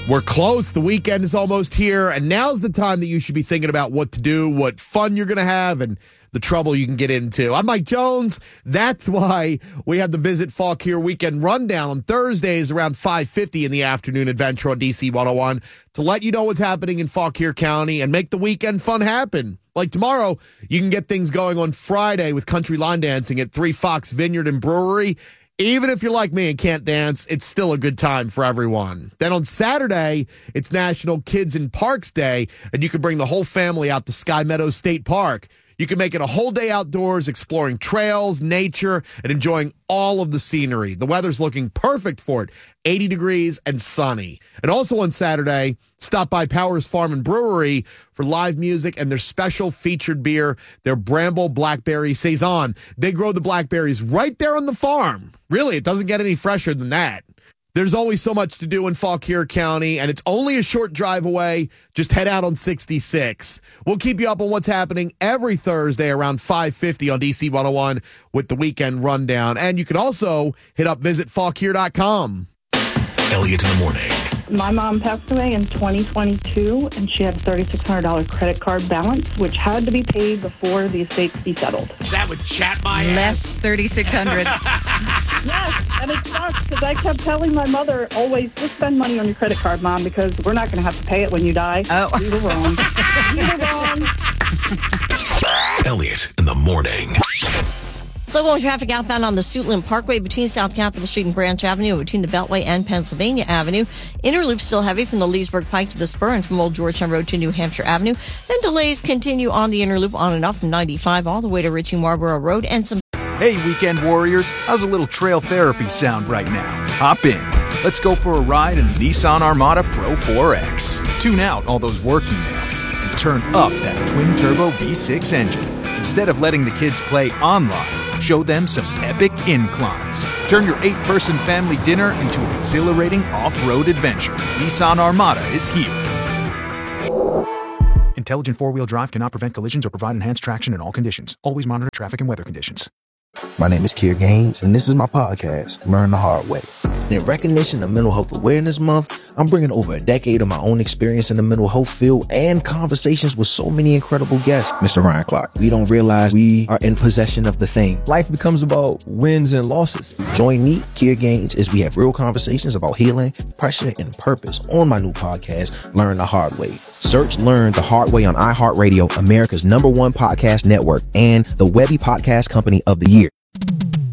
We're close. The weekend is almost here, and now's the time that you should be thinking about what to do, what fun you're going to have, and the trouble you can get into. I'm Mike Jones. That's why we have the Visit Fauquier Weekend Rundown on Thursdays around 5:50 in the afternoon adventure on DC 101 to let you know what's happening in Fauquier County and make the weekend fun happen. Like tomorrow, you can get things going on Friday with country line dancing at 3 Fox Vineyard and Brewery. Even if you're like me and can't dance, it's still a good time for everyone. Then on Saturday, it's National Kids in Parks Day, and you can bring the whole family out to Sky Meadows State Park. You can make it a whole day outdoors, exploring trails, nature, and enjoying all of the scenery. The weather's looking perfect for it, 80 degrees and sunny. And also on Saturday, stop by Powers Farm and Brewery for live music and their special featured beer, their Bramble Blackberry Saison. They grow the blackberries right there on the farm. Really, it doesn't get any fresher than that. There's always so much to do in Fauquier County, and it's only a short drive away. Just head out on 66. We'll keep you up on what's happening every Thursday around 5:50 on DC 101 with the Weekend Rundown. And you can also hit up visitfauquier.com. Elliot in the morning. My mom passed away in 2022, and she had a $3,600 credit card balance, which had to be paid before the estate could be settled. That would chat my ass. Less $3,600. Yes, and it sucks because I kept telling my mother, always, just spend money on your credit card, Mom, because we're not going to have to pay it when you die. Oh. We were wrong. We were wrong. Elliot in the morning. Slow going traffic outbound on the Suitland Parkway between South Capitol Street and Branch Avenue, between the Beltway and Pennsylvania Avenue. Inner loop still heavy from the Leesburg Pike to the Spur and from Old Georgetown Road to New Hampshire Avenue. Then delays continue on the inner loop on and off from 95 all the way to Ritchie Marlborough Road and some. Hey, weekend warriors, how's a little trail therapy sound right now? Hop in. Let's go for a ride in the Nissan Armada Pro 4X. Tune out all those work emails and turn up that twin-turbo V6 engine. Instead of letting the kids play online, show them some epic inclines. Turn your 8-person family dinner into an exhilarating off-road adventure. Nissan Armada is here. Intelligent four-wheel drive cannot prevent collisions or provide enhanced traction in all conditions. Always monitor traffic and weather conditions. My name is Kier Gaines, and this is my podcast, Learn the Hard Way. In recognition of Mental Health Awareness Month, I'm bringing over a decade of my own experience in the mental health field and conversations with so many incredible guests. Mr. Ryan Clark, we don't realize we are in possession of the thing. Life becomes about wins and losses. Join me, Kier Gaines, as we have real conversations about healing, pressure, and purpose on my new podcast, Learn the Hard Way. Search Learn the Hard Way on iHeartRadio, America's #1 podcast network, and the Webby Podcast Company of the Year.